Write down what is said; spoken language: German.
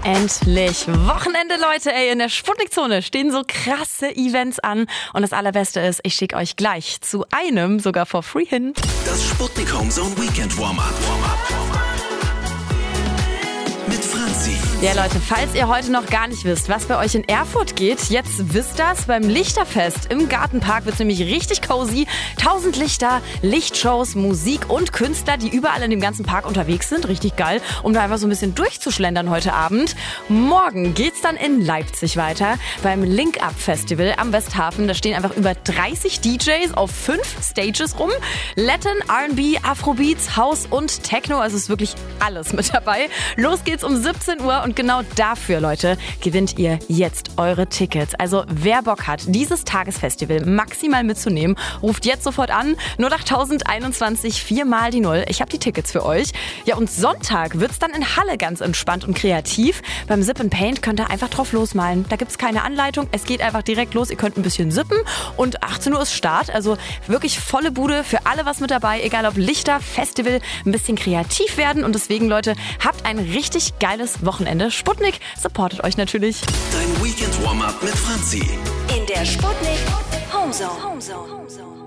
Endlich Wochenende, Leute. In der Sputnik-Zone stehen so krasse Events an. Und das Allerbeste ist, ich schicke euch gleich zu einem sogar for free hin. Das Sputnik Homezone Weekend Warm-Up. Mit Franzi. Ja, Leute, falls ihr heute noch gar nicht wisst, was bei euch in Erfurt geht, jetzt wisst das. Beim Lichterfest im Gartenpark wird es nämlich richtig cozy. 1000 Lichter, Lichtshows, Musik und Künstler, die überall in dem ganzen Park unterwegs sind. Richtig geil, um da einfach so ein bisschen durchzuschlendern heute Abend. Morgen geht's dann in Leipzig weiter beim Link Up Festival am Westhafen. Da stehen einfach über 30 DJs auf 5 Stages rum. Latin, R&B, Afrobeats, House und Techno. Also ist wirklich alles mit dabei. Los geht's um 17 Uhr und genau dafür, Leute, gewinnt ihr jetzt eure Tickets. Also wer Bock hat, dieses Tagesfestival maximal mitzunehmen, ruft jetzt sofort an. 08021 4 mal die 0. Ich habe die Tickets für euch. Ja, und Sonntag wird's dann in Halle ganz entspannt und kreativ. Beim Sip and Paint könnt ihr einfach drauf losmalen. Da gibt's keine Anleitung. Es geht einfach direkt los. Ihr könnt ein bisschen sippen und 18 Uhr ist Start. Also wirklich volle Bude für alle was mit dabei. Egal ob Lichter, Festival, ein bisschen kreativ werden. Und deswegen, Leute, habt ein richtig geiles Wochenende. Sputnik supportet euch natürlich. Dein Weekend Warm-Up mit Franzi. In der Sputnik Homezone.